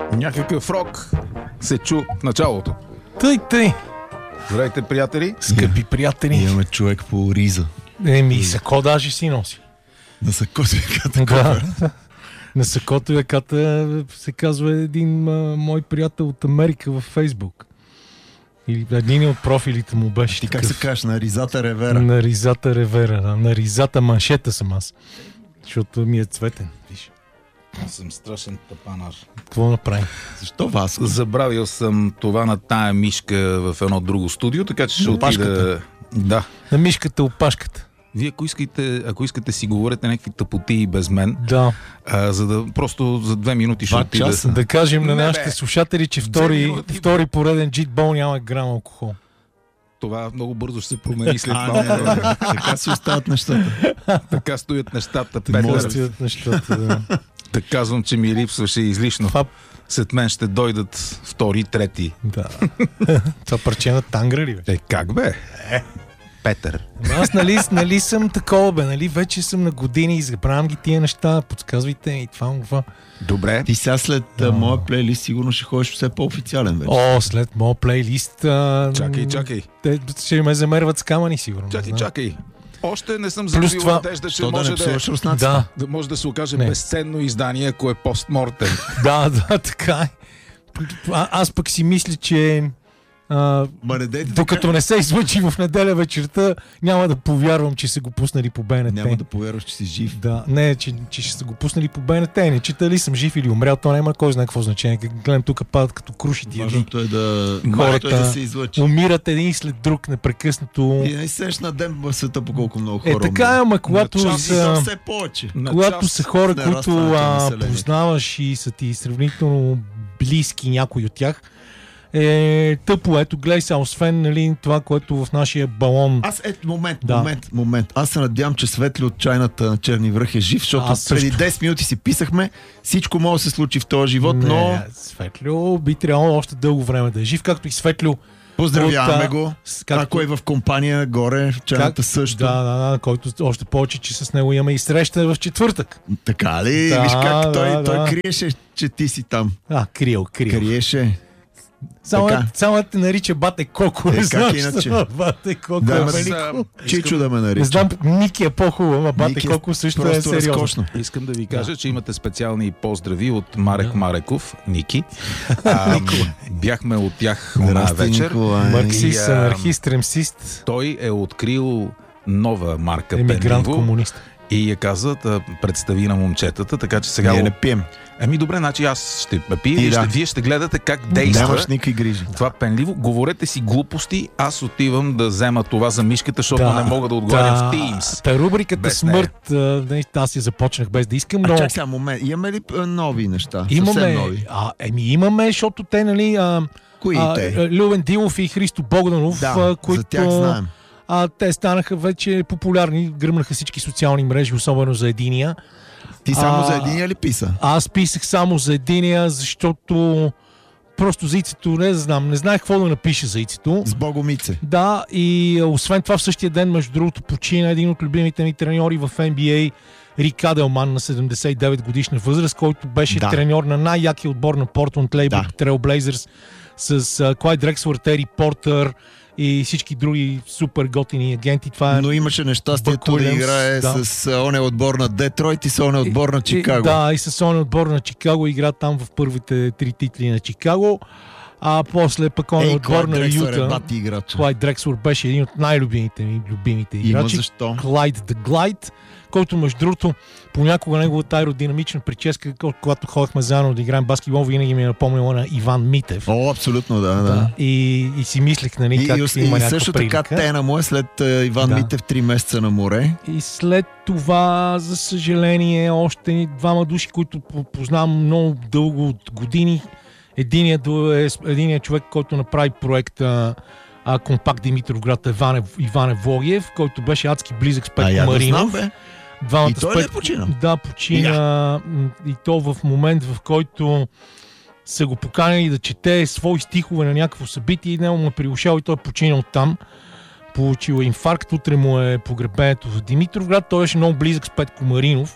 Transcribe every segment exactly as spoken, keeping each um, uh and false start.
Някакъв рок се чу в началото. Тъй, тъй. Здравейте, приятели. Скъпи приятели. Имаме човек по риза. Еми, сако даже си носи. На сакото веката. Да. На сакото веката се казва един а, мой приятел от Америка във Фейсбук. Или един от профилите му беше. Ти как такъв. се кажеш? На ризата ревера. На ризата ревера. Да. На ризата маншета съм аз. Защото ми е цветен. Виж. Аз съм страшен тапанар. Какво направим? Защо вас? Забравил съм това на тая мишка в едно друго студио, така че ще отида... Да. На мишката опашката. Вие, ако искате, ако искате си говорите някакви тъпоти и без мен, Да. а, за да просто за две минути ще Два отида... часа. Да кажем на Не, нашите бе. слушатели, че втори, минути. втори пореден джитбол няма грам алкохол. Това много бързо ще се промени след А, това. не, не, не. Така си остават нещата. Така стоят нещата. Може Петър. да стоят нещата, да. Да казвам, че ми липсваше излишно. Това, След мен ще дойдат втори, трети. да. Това парче на тангра ли, бе? Е, как бе? Е. Петър. Аз нали, нали съм такова, бе, нали вече съм на години и забравям ги тия неща, подсказвайте ми това, това. Добре. Ти сега след а, моя плейлист сигурно ще ходиш все по-официален вече. О, след моят плейлист... А, Чакай, чакай. Те ще ме замерват с камъни, сигурно. Чакай, да. чакай. Още не съм Плюс загубил това- надежда, че Що да може не да, псуваш руснаците? Да, да може да се окаже Не. безценно издание, ако е постмортем. да, да, така е. А, аз пък си мисля, че... А, Ма не дейте докато не се излъчи в неделя вечерта, няма да повярвам, че са го пуснали по БНТ. Няма да повярваш, че си жив. Да, не, че, че ще са го пуснали по БНТ. Не чита ли съм жив или умрял, то няма кой знае какво значение. Как гледам тук падат като круши тия дни. Важното е да, Хората важното е да се излъчи. Умират един след друг непрекъснато. И не сеш на ден в света по колко много Е, хора. така е, ама когато час И то са, все повече. На когато час са хора, с които нарастването на а, населението. познаваш и са ти сравнително близки някой от тях, е тъпо. Ето, гледай сега, освен нали, това, което в нашия балон... Аз, ето, момент, Да. момент, момент. Аз се надявам, че Светли от чайната на Черни връх е жив, защото Аз също. преди десет минути си писахме, всичко може да се случи в този живот, Не, но Светлю би трябвало още дълго време да е жив, както и Светлю. поздравяваме От, а, го. с- както- Ако е в компания горе, в чайната Как- също. Да, да, да, който още повече, че с него имаме и среща в четвъртък. Така ли? Да, Виж как той, да, той да. криеше, че ти си там. А, криел, криел. Криеше. Само, Така. само да те нарича Бате Коко. Е, Не как знам, иначе? що Бате Коко Да, е ама велико. Чичо да ме нарича. Не знам, Ники е по-хубаво, ама Бате Ники е Коко също е Просто сериозно. разкошно. Искам да ви кажа, че имате специални поздрави от Марек Мареков, Ники. А, бяхме от тях една Здрасти, вечер. Николай. Марксист, И, а, анархист, ремсист, Той е открил нова марка емигрант, Пенливо комунист. и я каза да представи на момчетата, така че сега... Ние не пием. Ами добре, значи аз ще пия Ти и да. ще, вие ще гледате как действа. Нямаш никакви грижи. Това пенливо, говорете си глупости, аз отивам да взема това за мишката, защото не мога да отговарям в Teams. Та рубриката Без Смърт, а, не, аз я започнах без да искам, А но чак сега момент. Имаме ли а, нови неща? имаме, Съвсем нови. а, еми имаме, защото те, нали, а, Кои а, те? Любен Дилов и Христо Богданов, Да, а, които за тях знаем. а, те станаха вече популярни, гръмнаха всички социални мрежи, особено за единия. Ти само а, за единия ли писа? Аз писах само за единия, защото просто за ицето не знам, не знаех какво да напиша за ицето. С Богомице. Да, и а, освен това в същия ден, между другото, почина един от любимите ми треньори в Н Б А, Рик Аделман на седемдесет и девет годишна възраст, който беше Да. треньор на най-якия отбор на Портленд Лейбър, Да. Трейл Блейзърс, с а, Клайд Дрексър, Тери Портър и всички други супер готини агенти. Това е Но имаше нещастието Бък да Уилямс, играе да. с а, оня отбор на Детройт и с оня отбор на Чикаго. И, да, и с оня отбор на Чикаго игра там в първите три титли на Чикаго. А после пък оня Ей, отбор Клайд на Дрексър е Юта. бати играч. Клайд Дрексър беше един от най-любимите ми, любимите Има играчи. защо. Клайд the Glide, който между другото понякога неговата аеродинамична прическа, когато ходихме заедно да играем баскетбол, винаги ми е напомнила на Иван Митев. О, абсолютно, да. да. Да. И, и си мислех, нали, И, как и, има и някаква също така прилика. тена му е след а, Иван Да. Митев три месеца на море. И след това, за съжаление, още двама души, които по- познавам много дълго от години. Единият е единият човек, който направи проекта а, Компакт Димитровград, Иван, Иван Евлогиев, който беше адски близък с А Петко я да Маринов. знам, бе. Двамата И той с ли е Пет- починал? Да, почина. м, И то в момент, в който са го поканили да чете свои стихове на някакво събитие и него му е прилушал и той е починал там. Получил е инфаркт, утре му е погребението в Димитровград. Той беше много близък с Петко Маринов.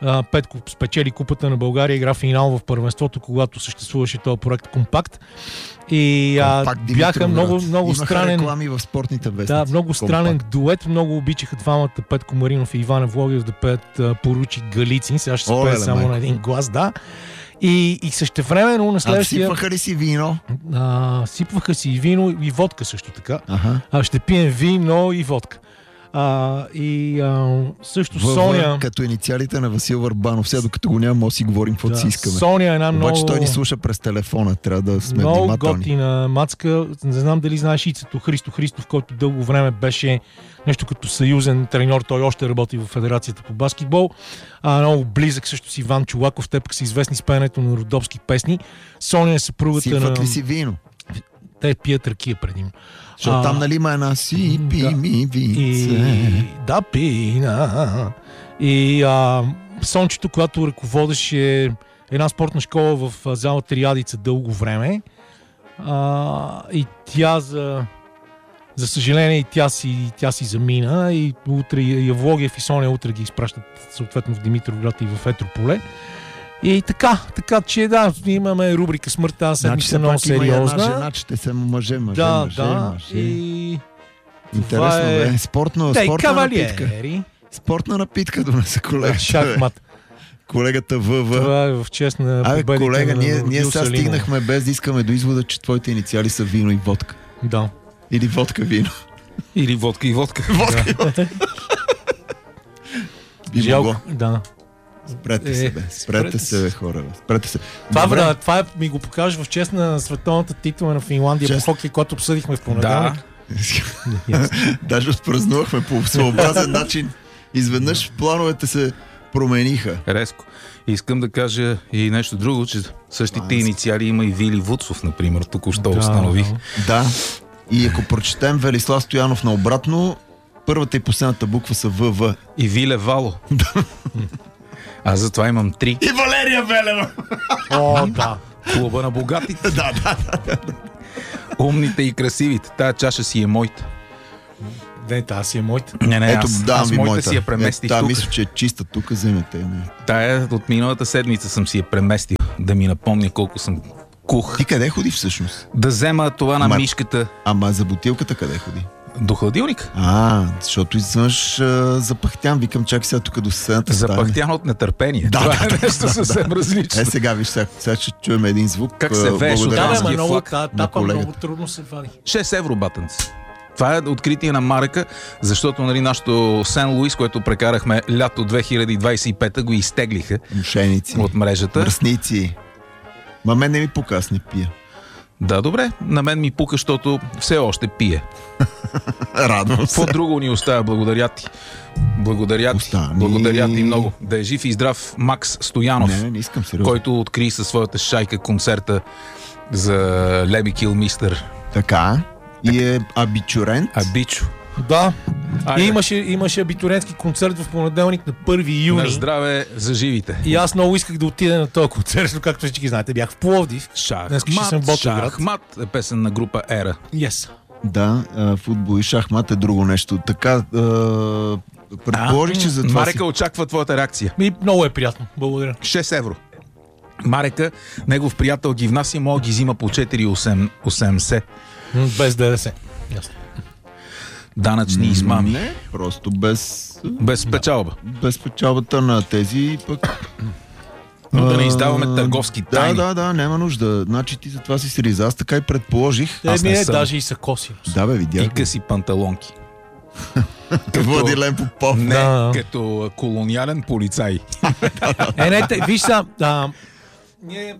А, Петко спечели Купата на България, игра финал в първенството, когато съществуваше този проект Компакт. И а, Компакт бяха много, много Имаха странен... реклами в спортните вестници. Да, много Компакт. странен дует. Много обичаха двамата, Петко Маринов и Иван Влогиев, да пеят а, Поручи Галицин. Сега ще се Оле, пее само майко. на един глас, да. И, и същевременно на А следващия... сипваха ли си вино? А, сипваха си и вино, и водка също така. Ага. А, ще пием вино и водка. А, и а, също ВВ, Соня... като инициалите на Васил Върбанов. Сега докато го няма, може да си говорим каквото Да, си искаме. Соня е една много... Обаче той ни слуша през телефона. Трябва да сме Много внимателни. готина мацка. Не знам дали знаеш Ицето Христо Христов, който дълго време беше нещо като съюзен треньор. Той още работи в Федерацията по баскетбол. А, много близък също си Иван Чулаков. Те пък са известни с пеенето на родопски песни. Соня е съпругата Сипват на... ли си вино? Те пият ракия предимно. Защото А, там нали има една сипи да. ми винце. И да, пина. И а, Сончето, която ръководеше една спортна школа в а, зала Триадица дълго време. А, и тя за, за съжаление и тя си, тя си замина. И утре и Влогиев и Соня утре ги изпращат съответно в Димитровград и в Етрополе. И така, така че да, имаме рубрика Смърт тази седмица, Значи много все пак има една сериозна. жена, че те са мъже, мъже, Да, мъже, да. мъже. И Интересно, това е... бе. Спортно, Те, спортна напитка. кавалиери. Спортна напитка донесе колегата. Шахмат. Колегата ВВ. Това е в чест на Абе, победите колега, на ние, Родил ние сега Салимов. стигнахме без да искаме до извода, че твоите инициали са вино и водка. Да. Или водка-вино. Или водка и водка. Водка и водка. Би Жалко. могло. Да. Спрете Е, се, бе. Спрете спрете се, бе, хора, бе. Спрете се. Това, Добре. да, това е, ми го покажеш в чест на световната титла на Финландия Чест. по хокей, който обсъдихме в понеделник. Да. Даже отпразнувахме по своеобразен начин. Изведнъж плановете се промениха. Резко. Искам да кажа и нещо друго, че същите А, инициали има и Вили Вуцов, например. Току-що Да, установих. да. Да. И ако прочетем Велислав Стоянов наобратно, първата и последната буква са ВВ. И Виле Вало. Аз затова имам три. И Валерия Велева! О, да. Клуба на богатите. Да, да. Умните и красивите. Тая чаша си е моята. Не, тази си е моята. Не, не, Ето, аз, давам аз ви моята моята. си я преместих Та, тук. мисля, че е чиста тук, вземете. Не. Тая от миналата седмица съм си я преместил. Да ми напомня колко съм кух. Ти къде ходи всъщност? Да взема това на Ама- мишката Ама за бутилката къде ходи? до хладилника. А, защото извънш а, запахтям. Викам, чакай сега тук до съседната стая. Запахтян от нетърпение. Да, Това да, е да, нещо да, съвсем различно. Е, сега виж, сега, сега ще чуем един звук. Как се а, вееш от благодаря Да, на- бе, ма Рамския много, флаг та, на тапа колегата. много трудно се вади. шест евро, батънци. Това е откритие на Марека, защото нали, нашото Сен Луис, което прекарахме лято две хиляди двадесет и пета, го изтеглиха Мошеници. от мрежата. Мръсници. Ма мен не ми пука, аз не пия. Да, добре. На мен ми пука, защото все още пие. Радвам се. Какво друго ни оставя? Благодаря ти. Благодаря ти. Остани. Благодаря ти много. Да е жив и здрав Макс Стоянов, Не, не искам сериозно. който откри със своята шайка концерта за Леби Килмистър. Така. И е абитурент. Абичо. Да. Айде. И имаше, имаше абитурентски концерт в понеделник на първи юни. На здраве за живите. И аз много исках да отида на този концерт, но както всички знаете, бях в Пловдив. Днес ще съм в Шахмат, Ботевград. шахмат е песен на група Ера. Yes. Да, а, футбол и шахмат е друго нещо. Така, а, предположих, че за това Марека си... очаква твоята реакция. Ми, много е приятно. Благодаря. шест евро. Марека, негов приятел ги внася, мога ги взима по четири осемдесет. М, Без ДДС. Ясно. Данъчни измами. Не, просто без, Без печалба. без печалбата на тези пък... Но да не А, издаваме търговски тайни. Да, да, да, няма нужда. Значи ти за това си сриза. Аз така и предположих. Аз Еми не е, съм. даже и са коси. Да, бе, видях. И къси панталонки. Владилен Попов. Не, Да. като колониален полицай. Е, не, те, виж са, а, ние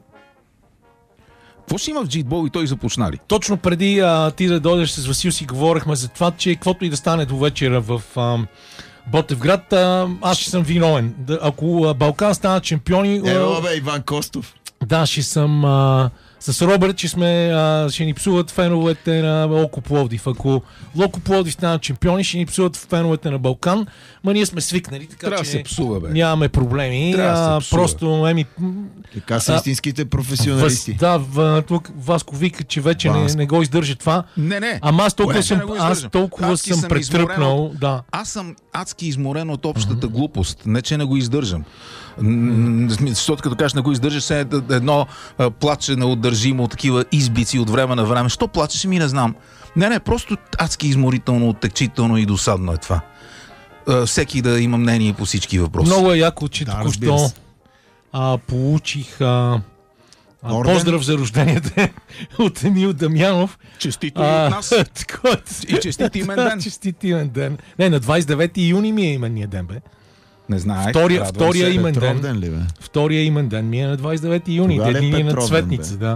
Какво ще има в джитбол и той започна ли? точно преди а, ти да дойдеш с Васил си говорихме за това, че каквото и да стане до вечера в а, Ботевград, а, аз ще съм виновен. Да, ако а, Балкан станат шампиони, Ево, а, бе, Иван Костов. да, ще съм а, с Робърт, че сме, а, ще ни псуват феновете на Локо Пловдив. Ако Локо Пловдив станат шампиони, ще ни псуват феновете на Балкан. Ма ние сме свикнали, така Трябва да че се псува, бе. нямаме проблеми. Трябва да се А, псува. просто, еми, Така са А, истинските Въз, професионалисти. да, в, тук Васко вика, че вече не, Васко. не го издържа това. Не, не. Ама аз толкова Кое? съм, Не го аз издържам. толкова Адски съм съм претръпнал. изморен Да. Аз съм адски изморен от общата глупост. Не, че не го издържам. М, Защото като кажеш на го издържаш, се едно а, плаче на удържимо, такива избици от време на време. Що плачеш, ми не знам. Не, не, просто адски изморително, оттекчително и досадно е това. А, всеки да има мнение по всички въпроси. Много е яко, че Да, току-що разбира се. а, получих а, а, Орден? поздрав за рождения ден от Емил Дамянов. Честито и А, от нас. който- И честит имен ден. Честит имен ден. Не, на двадесет и девети юни ми е именния ден, бе. Не знаех. Втория, радвам втория се. имен Петров ден. ден ли, бе? Втория имен ден ми е на двадесет и девети юни. Кога ли е Един е на Петров ден, Цветница, бе? да.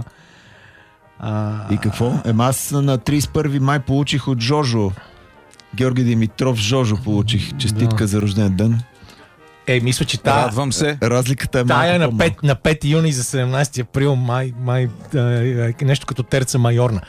А, И какво? Ема аз на тридесет и първи май получих от Жожо. Георги Димитров Жожо получих. Честитка Да. за рожден ден. Е, мисля, че тая, Радвам се. Разликата е малко тая на, по-малко. пет, на пети юни за седемнадесети април май, май е, е, нещо като терца майорна.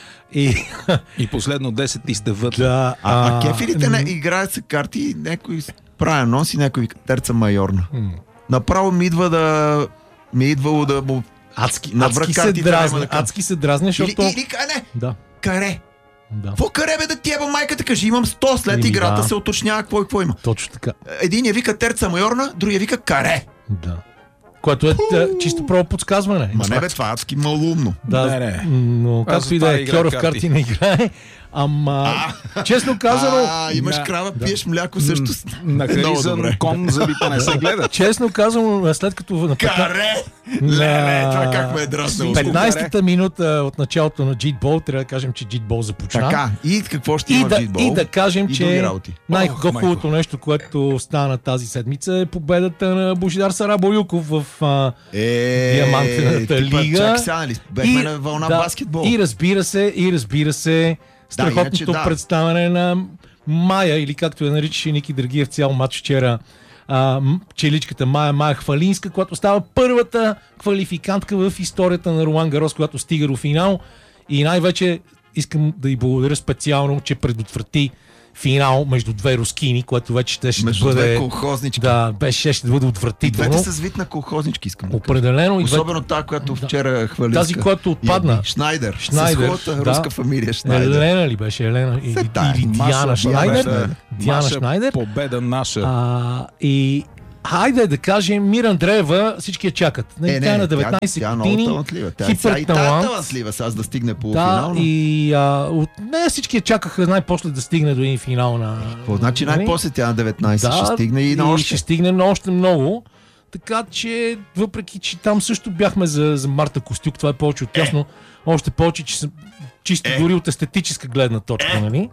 И И последно десет и сте вътре. да, А, а кефирите не играят се карти, някой прави анонс и някой вика терца майорна. м, Направо ми идва да... ми е идвало да му... адски, Навръх адски се картите няма дразня, да кажа. адски се дразня, Или, защото... или, а не, Да, каре. да, Какво каре бе да ти еба майката? Кажи, имам сто, след Еми, играта да. се уточнява какво и какво има. точно така. Един я вика терца майорна, другия вика каре. Да. Което е да, чисто право подсказване. Ма не бе, това е адски малумно. Да, Не, не. но Аз както и това да е, играя Кьоров карти. карти не играе. Ама, честно казано, А, имаш Да. крава, пиеш мляко също. с- На Много харизан добре. кон зъбите не се гледат. честно казано, след като на петна- Каре! Леле, това как ме е дразнало. петнадесетата минута от началото на джитбол, трябва да кажем, че джитбол започна. Така, и какво ще И има в да, джитбол? и да кажем, И други че работи. най-хубавото нещо, което стана тази седмица е победата на Божидар Сарабоюков в а, Е, Диамантената типа, лига. Чакай сега, нали? Бехме на вълна да, баскетбол. И разбира се, и разбира се, страхотното иначе да. представяне на Майя, или както я наричаше Ники Драгиев цял матч вчера, а, м- челичката Майя Майя Хвалинска, която става първата квалификантка в историята на Ролан Гарос, която стига до финал. И най-вече искам да й благодаря специално, че предотврати финал между две рускини, което вече ще, ще Между бъде... две колхознички. Да, беше, ще бъде И отвратително. двете с вид на колхознички, искам да кажа. Определено. И двете... Особено тази, която вчера хвали. Тази, която отпадна. Шнайдер. Шнайдер, С хубавата да. руска фамилия Шнайдер. Елена ли беше? Елена или, Се тая. или Диана Маша Шнайдер? победа. Диана Маша Шнайдер. Победа наша. А, и хайде да кажем, Мира Андреева всички я чакат. Не, Е, тя е не, на тя, деветнадесет тя е много години. талантлива. Тя е сега и тя е хиперталант. талантлива, сега за да стигне Да, полуфинално. и а, от нея всички я чакаха най-после да стигне до един финал на... Какво значи нали? най-после тя на деветнадесет Да, ще стигне и на още. ще стигне на още много. Така че, въпреки че там също бяхме за, за Марта Костюк, това е повече от тясно, още повече, че съм чисто Е. дори от естетическа гледна точка, нали?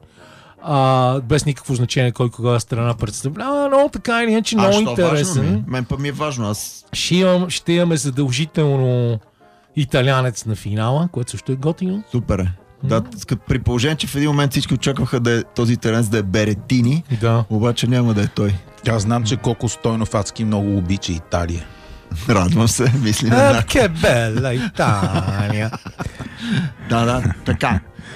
А, без никакво значение кой кога страна представлява, но така или иначе А, много що важно ми е? интересен. Мен па ми е важно. Аз Ще, имам, ще имаме задължително италянец на финала, което също е готино. супер е. Да, ска- при положение, че в един момент всички очакваха да е, този терен да е Беретини, Да. обаче няма да е той. Аз знам, че Коко Стойнов адски много обича Италия. Радвам се, мислим А, еднакво. ке бела Италия. Да, да, така.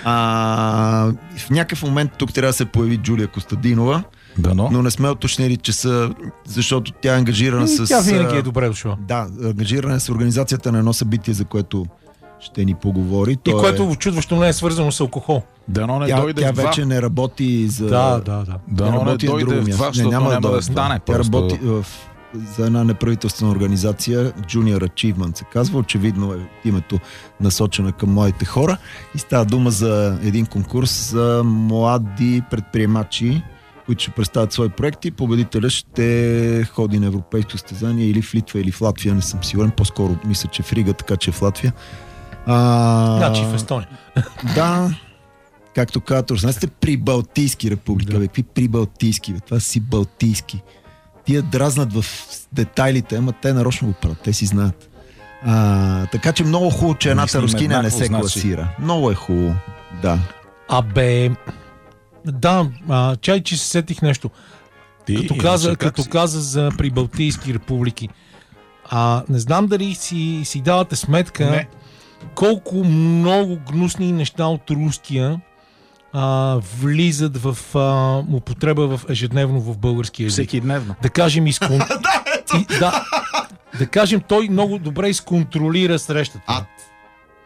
А, в някакъв момент тук трябва да се появи Джулия Костадинова, Дано. но не сме уточнили часа, защото тя е ангажирана с... Тя винаги а, е добре дошла. Да, ангажирана е с организацията на едно събитие, за което ще ни поговори. И То което е... очудващо не е свързано с алкохол. Дано не Тя, дойде тя в два. вече не работи за... Да, да, да. Тя Дано не работи на дойде друго в място. това, защото няма да дойде в стане. Тя просто. работи в, за една неправителствена организация, Junior Achievement се казва, очевидно е името насочена към младите хора и става дума за един конкурс за млади предприемачи, които ще представят свои проекти. Победителят ще ходи на европейско състезание или в Литва, или в Латвия, не съм сигурен, по-скоро мисля, че в Рига, така че в Латвия. А... Значи в Естония. Да, както казват руснаците, прибалтийски република. Да. Бе, какви прибалтийски? Бе? Това си балтийски. Тия дразнат в детайлите, ама те нарочно го правят, те си знаят. А, така че много хубаво, че едната Мислим рускиня не еднакво, се значи. класира. Много е хубаво, да. Абе, да, а, чай, че се сетих нещо. Ти, Като иначе каза, как като си? каза за прибалтийски републики. А, не знам дали си, си давате сметка Не. колко много гнусни неща от руския а, влизат в а, употреба в ежедневно в българския език. Всеки дневно. Да кажем изкон... и, да, да кажем, той много добре изконтролира срещата. Ад.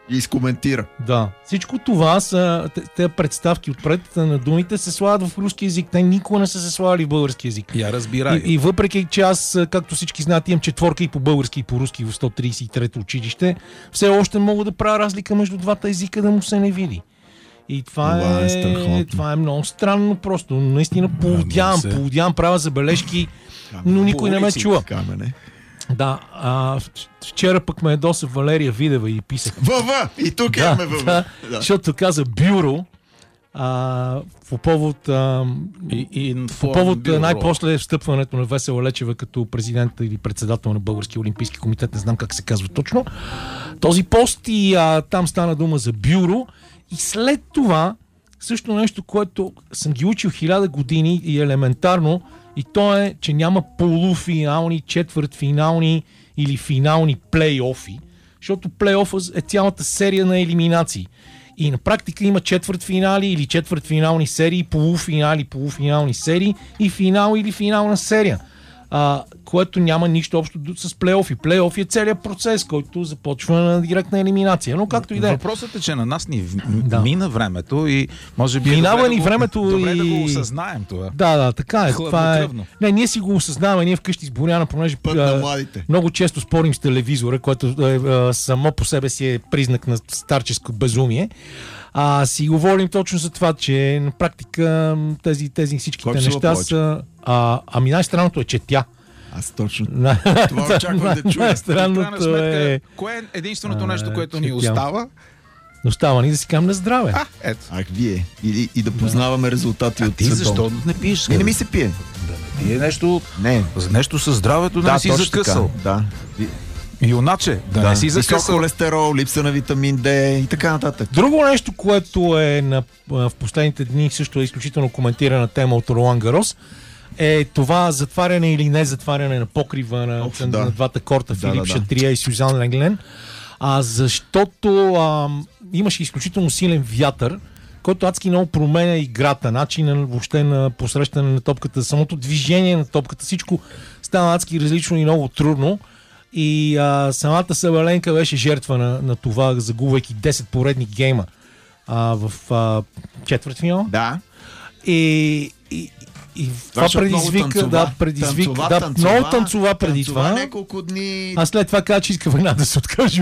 И изкоментира. Да. Всичко това са тези представки отпред на думите се слагат в руски език. Те никога не са се слагали в български език. Я разбирай. И, и въпреки, че аз, както всички знаят, имам четворка и по български и по руски в сто тридесет и трето училище, все още мога да правя разлика между двата езика, да му се не види. И това, това е, е, това е много странно просто. Наистина полудявам, полудявам, правя забележки, но никой не ме чува. Камене. Да, а, вчера пък ме ядоса Валерия Видева и писах. ВВ! И тук да, имаме ВВ. Да, да. Защото каза бюро а, по повод, а, И, и по повод най-после встъпването на Весела Лечева като президент или председател на Българския олимпийски комитет, не знам как се казва точно. Този пост и а, там стана дума за бюро и след това също нещо, което съм ги учил хиляда години и елементарно, и то е, че няма полуфинални, четвъртфинални или финални плейофи, защото плейофа е цялата серия на елиминации. И на практика има четвъртфинали или четвъртфинални серии, полуфинали, полуфинални серии и финал или финална серия. А, което няма нищо общо с плейофи. Плейофи е целият процес, който започва на директна елиминация. Но както и да е. Въпросът е, че на нас ни да. мина времето и може би Минава е добре, ни да го, времето добре и... да го осъзнаем това. Да, да, така е. Това е... Не, ние си го осъзнаваме, ние вкъщи с Боряна, понеже а, много често спорим с телевизора, което е, а, само по себе си е признак на старческо безумие. А си говорим точно за това, че на практика тези, тези всичките Кой неща са... А, ами най-странното е, че тя. Аз точно това очаквам да чуя. Най-странното е... Кое е единственото нещо, което ни остава? Остава ни да си кам на здраве. А, ето. Ах, вие. И, и да познаваме да. резултати а от ти защо не пиеш? И не ми се пие. Да не пие нещо... Не. Нещо със здравето да, не си закъсал. Да. Юначе, да, да не си закъсал. Висок холестерол, липса на витамин Д и така нататък. Друго нещо, което е на, в последните дни също е изключително коментирана тема от Ролан Гарос, е това затваряне или не затваряне на покрива на, Ох, да. на двата корта, да, Филип да, да. Шатрия и Сюзан Ленглен. А, защото а, имаше изключително силен вятър, който адски много променя играта, начина въобще на посрещане на топката, самото движение на топката, всичко стана адски различно и много трудно. И а, самата Сабаленка беше жертва на, на това, загубвайки десет поредни гейма а, в а, четвъртфинал. Да. И, и, и това предизвика, да, предизвика, танцова, да, танцова, много танцова преди танцова, това. Няколко дни. А след това каза, че иска война да се откаже